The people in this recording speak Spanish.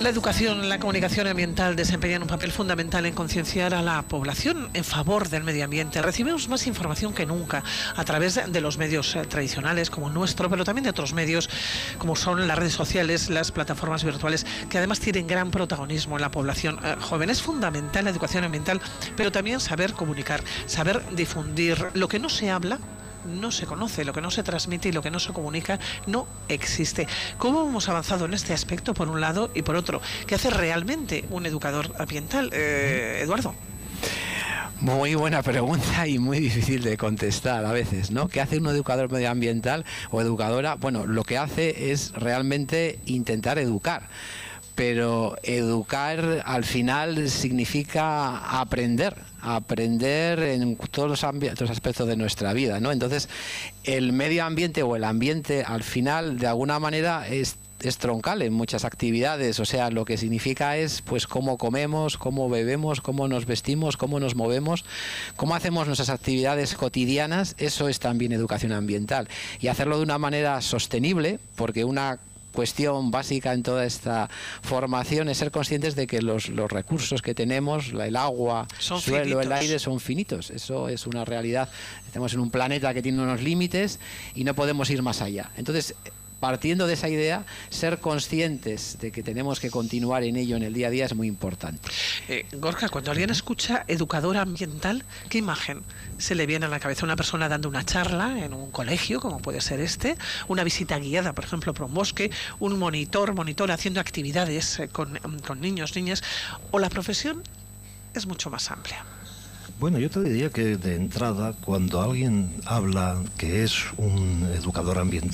La educación, la comunicación ambiental desempeñan un papel fundamental en concienciar a la población en favor del medio ambiente. Recibimos más información que nunca a través de los medios tradicionales como el nuestro, pero también de otros medios como son las redes sociales, las plataformas virtuales, que además tienen gran protagonismo en la población joven. Es fundamental la educación ambiental, pero también saber comunicar, saber difundir. Lo que no se habla no se conoce, lo que no se transmite y lo que no se comunica no existe. ¿Cómo hemos avanzado en este aspecto, por un lado, y por otro? ¿Qué hace realmente un educador ambiental? Eduardo. Muy buena pregunta y muy difícil de contestar a veces, ¿no? ¿Qué hace un educador medioambiental o educadora? Bueno, lo que hace es realmente intentar educar. Pero educar al final significa aprender en todos los aspectos de nuestra vida, ¿no? Entonces, el medio ambiente o el ambiente al final, de alguna manera, es troncal en muchas actividades. O sea, lo que significa es pues cómo comemos, cómo bebemos, cómo nos vestimos, cómo nos movemos, cómo hacemos nuestras actividades cotidianas. Eso es también educación ambiental. Y hacerlo de una manera sostenible, porque una cuestión básica en toda esta formación es ser conscientes de que los recursos que tenemos, el agua, el suelo, el aire, son finitos. Eso es una realidad. Estamos en un planeta que tiene unos límites y no podemos ir más allá. Entonces, partiendo de esa idea, ser conscientes de que tenemos que continuar en ello en el día a día es muy importante. Gorka, cuando alguien escucha educador ambiental, ¿qué imagen se le viene a la cabeza? ¿Una persona dando una charla en un colegio, como puede ser este? ¿Una visita guiada, por ejemplo, por un bosque? ¿Un monitor haciendo actividades con niños, niñas? ¿O la profesión es mucho más amplia? Bueno, yo te diría que de entrada, cuando alguien habla que es un educador ambiental,